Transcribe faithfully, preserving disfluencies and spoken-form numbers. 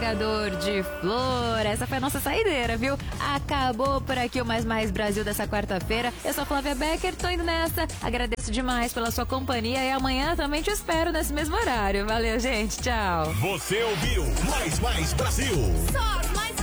entregador de flor. Essa foi a nossa saideira, viu? Acabou por aqui o Mais Mais Brasil dessa quarta-feira. Eu sou a Flávia Becker, tô indo nessa. Agradeço demais pela sua companhia e amanhã também te espero nesse mesmo horário. Valeu, gente. Tchau. Você ouviu Mais Mais Brasil. Só mais